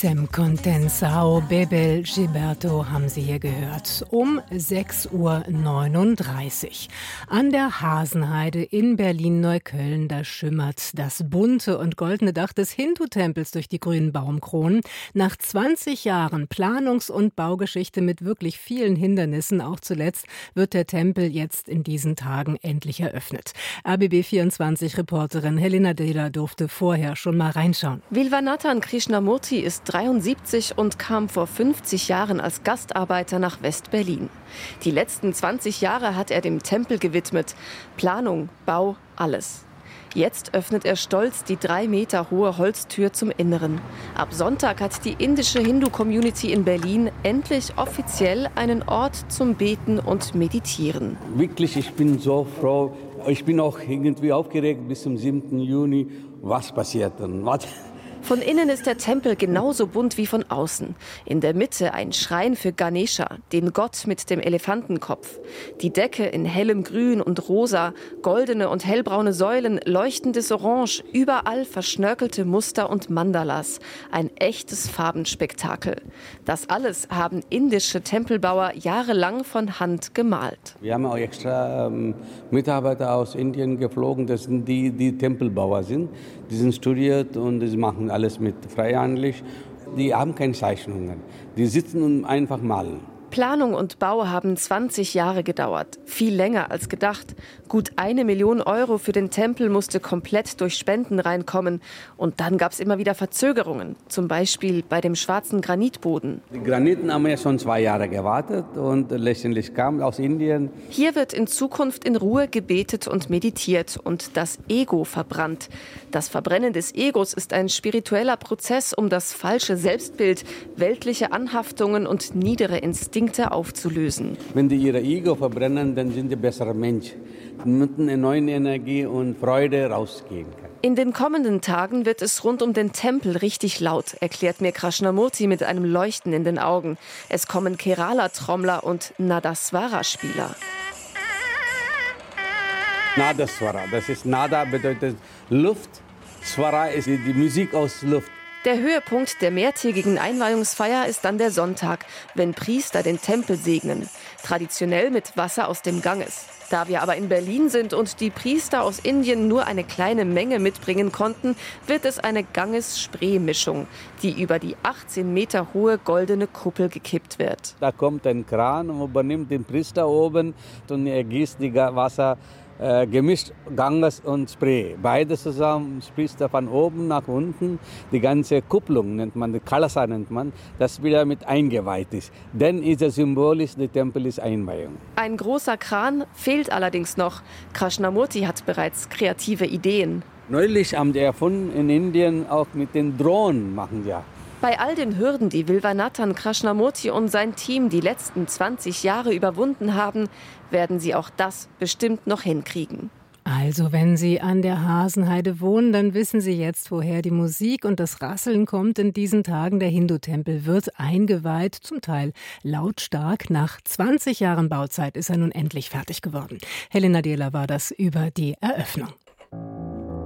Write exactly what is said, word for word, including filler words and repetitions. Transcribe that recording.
Semconten Sao Bebel Gilberto haben Sie hier gehört. Um sechs Uhr neununddreißig. An der Hasenheide in Berlin-Neukölln, da schimmert das bunte und goldene Dach des Hindu-Tempels durch die grünen Baumkronen. Nach zwanzig Jahren Planungs- und Baugeschichte mit wirklich vielen Hindernissen, auch zuletzt, wird der Tempel jetzt in diesen Tagen endlich eröffnet. A B B vierundzwanzig-Reporterin Helena Dehler durfte vorher schon mal reinschauen. Vilvanathan Krishnamurti ist dreiundsiebzig und kam vor fünfzig Jahren als Gastarbeiter nach West-Berlin. Die letzten zwanzig Jahre hat er dem Tempel gewidmet. Planung, Bau, alles. Jetzt öffnet er stolz die drei Meter hohe Holztür zum Inneren. Ab Sonntag hat die indische Hindu-Community in Berlin endlich offiziell einen Ort zum Beten und Meditieren. Wirklich, ich bin so froh. Ich bin auch irgendwie aufgeregt bis zum siebten Juni. Was passiert dann? Was? Von innen ist der Tempel genauso bunt wie von außen. In der Mitte ein Schrein für Ganesha, den Gott mit dem Elefantenkopf. Die Decke in hellem Grün und Rosa, goldene und hellbraune Säulen, leuchtendes Orange, überall verschnörkelte Muster und Mandalas. Ein echtes Farbenspektakel. Das alles haben indische Tempelbauer jahrelang von Hand gemalt. Wir haben auch extra ähm, Mitarbeiter aus Indien geflogen, das sind die, die Tempelbauer sind. Die sind studiert und die machen alles mit freihandlich. Die haben keine Zeichnungen. Die sitzen und einfach malen. Planung und Bau haben zwanzig Jahre gedauert. Viel länger als gedacht. Gut eine Million Euro für den Tempel musste komplett durch Spenden reinkommen. Und dann gab es immer wieder Verzögerungen. Zum Beispiel bei dem schwarzen Granitboden. Die Graniten haben ja schon zwei Jahre gewartet und letztendlich kam aus Indien. Hier wird in Zukunft in Ruhe gebetet und meditiert und das Ego verbrannt. Das Verbrennen des Egos ist ein spiritueller Prozess, um das falsche Selbstbild, weltliche Anhaftungen und niedere Instinkte aufzulösen. Wenn die ihr Ego verbrennen, dann sind die bessere Menschen. Mit einer neuen Energie und Freude rausgehen können. In den kommenden Tagen wird es rund um den Tempel richtig laut, erklärt mir Krishnamurti mit einem Leuchten in den Augen. Es kommen Kerala-Trommler und Nadaswara-Spieler. Nadaswara, das ist Nada bedeutet Luft, Swara ist die Musik aus Luft. Der Höhepunkt der mehrtägigen Einweihungsfeier ist dann der Sonntag, wenn Priester den Tempel segnen. Traditionell mit Wasser aus dem Ganges. Da wir aber in Berlin sind und die Priester aus Indien nur eine kleine Menge mitbringen konnten, wird es eine Ganges-Spree-Mischung, die über die achtzehn Meter hohe goldene Kuppel gekippt wird. Da kommt ein Kran und übernimmt den Priester oben und er gießt die Wasser äh, gemischt, Ganges und Spray. Beides zusammen sprießt er von oben nach unten. Die ganze Kupplung nennt man, die Kalasa nennt man, das wieder mit eingeweiht ist. Dann ist es symbolisch, der Tempel ist Einweihung. Ein großer Kran fehlt allerdings noch. Krishnamurti hat bereits kreative Ideen. Neulich haben die erfunden in Indien auch mit den Drohnen machen ja. Bei all den Hürden, die Vilvanathan Krishnamurti und sein Team die letzten zwanzig Jahre überwunden haben, werden sie auch das bestimmt noch hinkriegen. Also wenn Sie an der Hasenheide wohnen, dann wissen Sie jetzt, woher die Musik und das Rasseln kommt in diesen Tagen. Der Hindu-Tempel wird eingeweiht, zum Teil lautstark. Nach zwanzig Jahren Bauzeit ist er nun endlich fertig geworden. Helena Dehler war das über die Eröffnung.